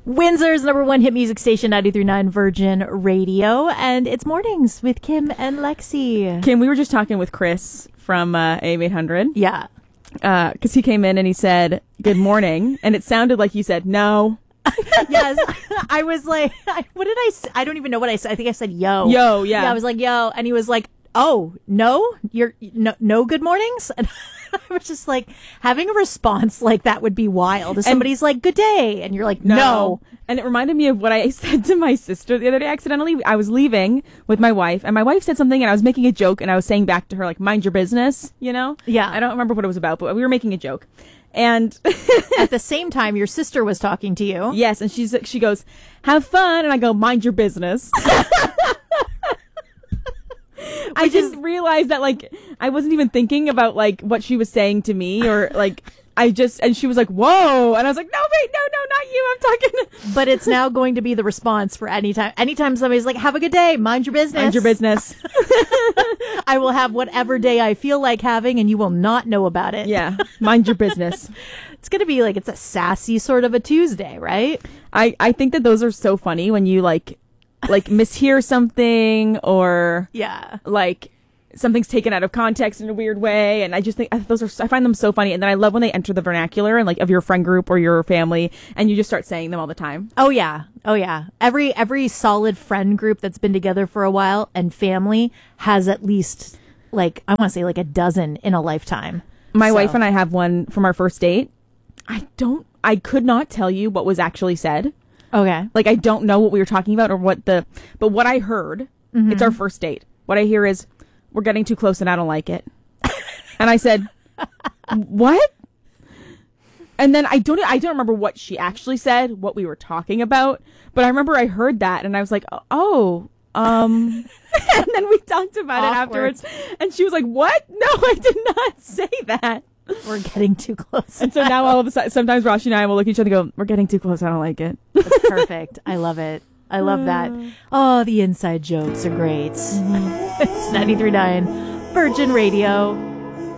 Windsor's #1 hit music station, 93.9 Virgin Radio. And it's Mornings with Kim and Lexi. Kim, we were just talking with Chris from AM 800. Yeah. Because he came in and he said, good morning. And it sounded like you said, no. Yes. I was like, what did I say? I don't even know what I said. I think I said yo. Yo, yeah. Yeah, I was like, yo. And he was like, oh, no? You're no good mornings? And I was just like, having a response like that would be wild. If somebody's like, good day. And you're like, no. And it reminded me of what I said to my sister the other day accidentally. I was leaving with my wife, and my wife said something, and I was making a joke, and I was saying back to her, like, mind your business, you know? Yeah. I don't remember what it was about, but we were making a joke. And at the same time, your sister was talking to you. Yes, and she goes, have fun, and I go, mind your business. I just realized that, like, I wasn't even thinking about, like, what she was saying to me, or, like, and she was like, whoa, and I was like, no, wait, no, not you, I'm talking. But it's now going to be the response for anytime somebody's like, have a good day, mind your business. Mind your business. I will have whatever day I feel like having, and you will not know about it. Yeah, mind your business. It's going to be like, it's a sassy sort of a Tuesday, right? I think that those are so funny when you, like mishear something, or yeah, like something's taken out of context in a weird way, and I just think I find them so funny. And then I love when they enter the vernacular and, like, of your friend group or your family, and you just start saying them all the time. Oh yeah. Every solid friend group that's been together for a while and family has at least, like, I want to say like a dozen in a lifetime. My wife and I have one from our first date. I could not tell you what was actually said. Okay. Like, I don't know what we were talking about or but what I heard, it's our first date. What I hear is, we're getting too close and I don't like it. And I said, what? And then I don't remember what she actually said, what we were talking about, but I remember I heard that and I was like, and then we talked about it afterwards, and she was like, what? No, I did not say that. We're getting too close. And so now all of a sudden, sometimes Rashi and I will look at each other and go, we're getting too close, I don't like it. That's perfect. I love it. I love that. Oh, the inside jokes are great. It's 93.9 Virgin Radio.